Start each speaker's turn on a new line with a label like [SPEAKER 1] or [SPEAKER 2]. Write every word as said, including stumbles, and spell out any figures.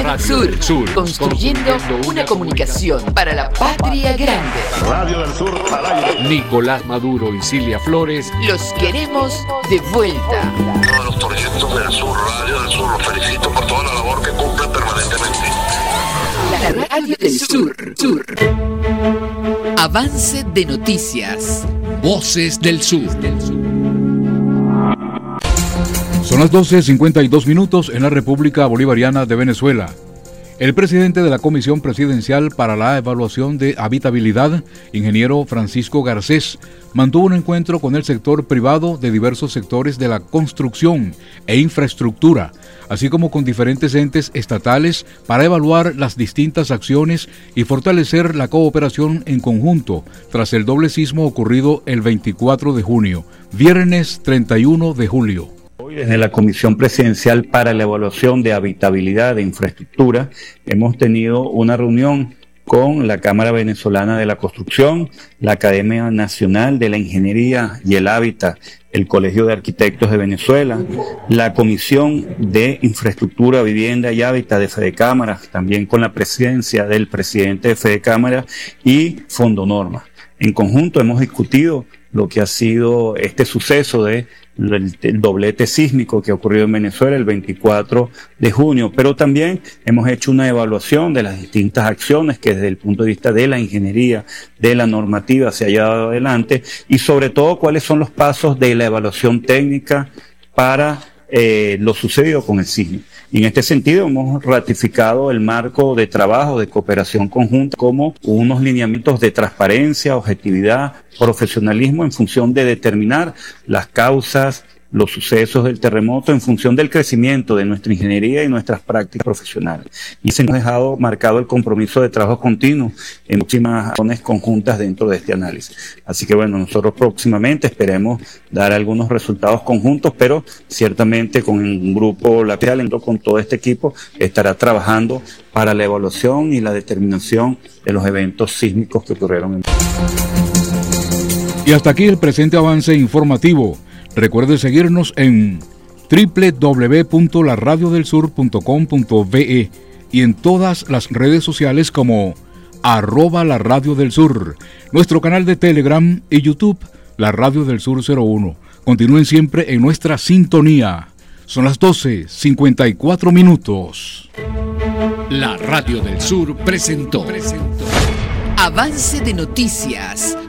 [SPEAKER 1] Radio
[SPEAKER 2] Sur,
[SPEAKER 1] del Sur,
[SPEAKER 2] construyendo, construyendo una comunicación para la patria grande.
[SPEAKER 3] Radio del Sur al aire.
[SPEAKER 1] Nicolás Maduro y Cilia Flores
[SPEAKER 2] los queremos de vuelta.
[SPEAKER 4] Todos los torcientos del Sur, Radio del Sur, los felicito por toda la labor que cumplen permanentemente.
[SPEAKER 2] La Radio del Sur, Sur. Avance de noticias.
[SPEAKER 1] Voces del Sur.
[SPEAKER 5] Son las doce cincuenta y dos minutos en la República Bolivariana de Venezuela. El presidente de la Comisión Presidencial para la Evaluación de Habitabilidad, ingeniero Francisco Garcés, mantuvo un encuentro con el sector privado de diversos sectores de la construcción e infraestructura, así como con diferentes entes estatales para evaluar las distintas acciones y fortalecer la cooperación en conjunto tras el doble sismo ocurrido el veinticuatro de junio, viernes treinta y uno de julio.
[SPEAKER 6] Hoy desde la Comisión Presidencial para la Evaluación de Habitabilidad de Infraestructura hemos tenido una reunión con la Cámara Venezolana de la Construcción, la Academia Nacional de la Ingeniería y el Hábitat, el Colegio de Arquitectos de Venezuela, la Comisión de Infraestructura, Vivienda y Hábitat de Fedecámara, también con la presencia del presidente de Fedecámara y Fondonorma. En conjunto hemos discutido lo que ha sido este suceso de El, el doblete sísmico que ocurrió en Venezuela el veinticuatro de junio, pero también hemos hecho una evaluación de las distintas acciones que desde el punto de vista de la ingeniería, de la normativa se ha llevado adelante y sobre todo cuáles son los pasos de la evaluación técnica para eh, lo sucedido con el sismo. Y en este sentido hemos ratificado el marco de trabajo de cooperación conjunta como unos lineamientos de transparencia, objetividad, profesionalismo en función de determinar las causas, los sucesos del terremoto en función del crecimiento de nuestra ingeniería y nuestras prácticas profesionales. Y se nos ha dejado marcado el compromiso de trabajo continuo en muchísimas acciones conjuntas dentro de este análisis. Así que bueno, nosotros próximamente esperemos dar algunos resultados conjuntos, pero ciertamente con un grupo lateral, con todo este equipo, estará trabajando para la evaluación y la determinación de los eventos sísmicos que ocurrieron en
[SPEAKER 5] Y hasta aquí el presente avance informativo. Recuerde seguirnos en doble u doble u doble u punto la radio del sur punto com punto be y en todas las redes sociales como arroba la radio del sur, nuestro canal de Telegram y YouTube, la radio del sur cero uno. Continúen siempre en nuestra sintonía. Son las doce cincuenta y cuatro minutos.
[SPEAKER 1] La Radio del Sur presentó, presentó.
[SPEAKER 2] Avance de noticias.